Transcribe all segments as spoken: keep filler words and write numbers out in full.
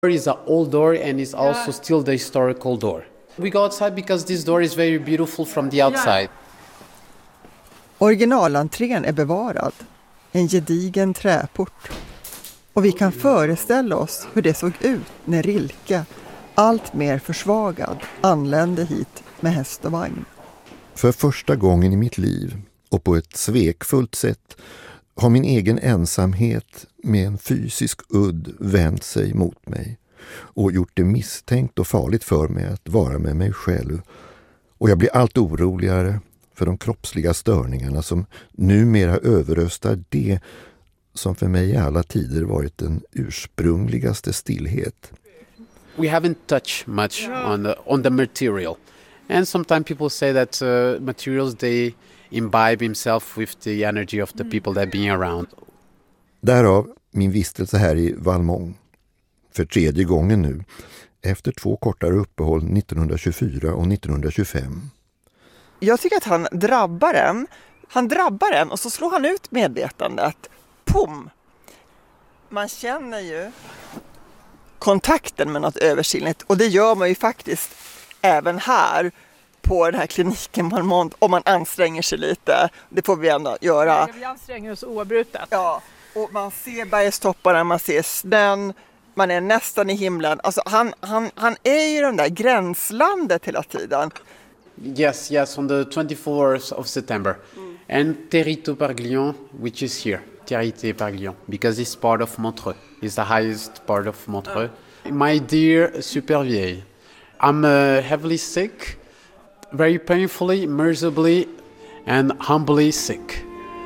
It is an old door and is also still the historical door. We go outside because this door is very beautiful from the outside. Originalentrén är bevarad, en gedigen träport. Och vi kan föreställa oss hur det såg ut när Rilke, allt mer försvagad, anlände hit med häst och vagn. För första gången i mitt liv och på ett svekfullt sätt har min egen ensamhet med en fysisk udd vänt sig mot mig och gjort det misstänkt och farligt för mig att vara med mig själv. Och jag blir allt oroligare för de kroppsliga störningarna som numera överröstar det som för mig i alla tider varit den ursprungligaste stillhet. We haven't touched much on the, on the material. And sometimes people say that uh, materials, they imbibe himself with the energy of the people that being around. Därav min vistelse här i Valmont. För tredje gången nu, efter två kortare uppehåll nittonhundratjugofyra och nittonhundratjugofem. Jag tycker att han drabbar en. Han drabbar en och så slår han ut medvetandet. Pum! Man känner ju kontakten med något översinnligt. Och det gör man ju faktiskt även här på den här kliniken Valmont, om man anstränger sig lite. Det får vi ändå göra. Vi anstränger oss oavbrutet. Ja, och man ser bergstopparna, man ser snön, man är nästan i himlen. Alltså han, han, han är ju den där gränslandet hela tiden. Yes, yes, on the twenty-fourth of September. Mm. And Territo-Parglion, which is here, Territé-Parglion, because it's part of Montreux. It's the highest part of Montreux. Mm. My dear Supervieille, I'm uh, heavily sick, very painfully, mercifully and humbly sick.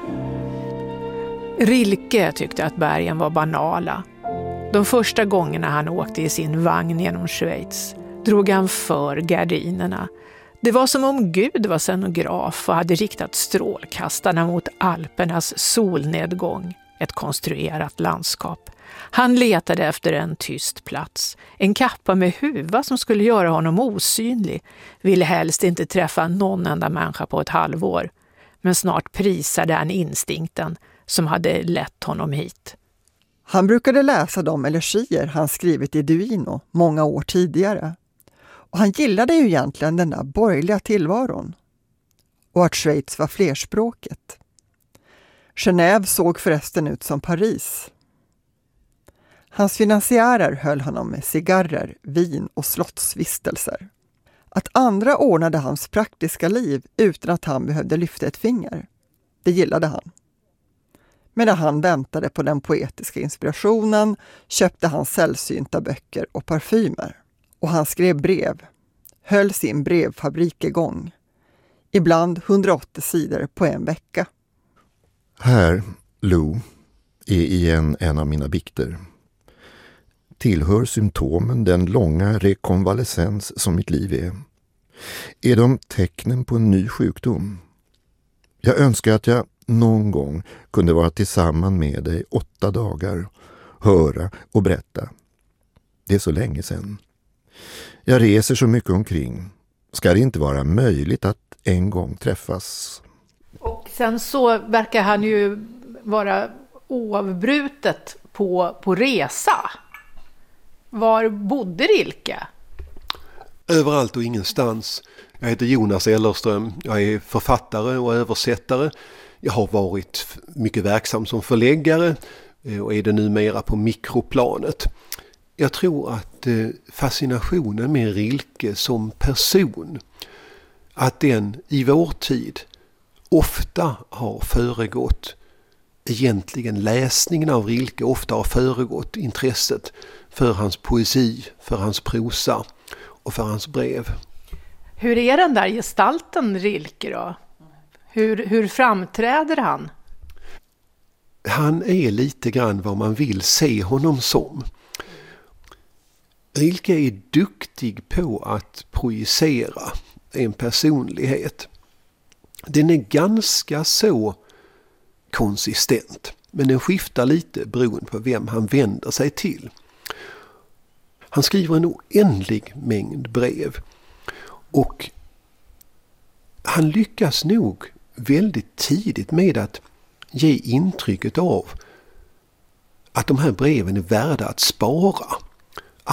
Rilke tyckte att bergen var banala. De första gångerna han åkte i sin vagn genom Schweiz drog han för gardinerna. Det var som om Gud var scenograf och hade riktat strålkastarna mot Alpernas solnedgång, ett konstruerat landskap. Han letade efter en tyst plats, en kappa med huva som skulle göra honom osynlig, ville helst inte träffa någon enda människa på ett halvår. Men snart prisade han instinkten som hade lett honom hit. Han brukade läsa de elegier han skrivit i Duino många år tidigare. Och han gillade ju egentligen den där borgerliga tillvaron. Och att Schweiz var flerspråket. Genève såg förresten ut som Paris. Hans finansiärer höll honom med cigarrer, vin och slottsvistelser. Att andra ordnade hans praktiska liv utan att han behövde lyfta ett finger, det gillade han. Medan han väntade på den poetiska inspirationen köpte han sällsynta böcker och parfymer. Och han skrev brev, höll sin brevfabrik igång. Ibland hundraåttio sidor på en vecka. Här, Lou, är igen en av mina bikter. Tillhör symptomen den långa rekonvalescens som mitt liv är? Är de tecknen på en ny sjukdom? Jag önskar att jag någon gång kunde vara tillsammans med dig åtta dagar, höra och berätta. Det är så länge sedan. Jag reser så mycket omkring. Ska det inte vara möjligt att en gång träffas? Och sen så verkar han ju vara oavbrutet på, på resa. Var bodde Rilke? Överallt och ingenstans. Jag heter Jonas Ellerström. Jag är författare och översättare. Jag har varit mycket verksam som förläggare och är det numera på mikroplanet. Jag tror att fascinationen med Rilke som person, att den i vår tid ofta har föregått, egentligen läsningen av Rilke ofta har föregått intresset för hans poesi, för hans prosa och för hans brev. Hur är den där gestalten Rilke då? Hur, hur framträder han? Han är lite grann vad man vill se honom som. Rilke är duktig på att projicera en personlighet. Den är ganska så konsistent, men den skiftar lite beroende på vem han vänder sig till. Han skriver en oändlig mängd brev och han lyckas nog väldigt tidigt med att ge intrycket av att de här breven är värda att spara.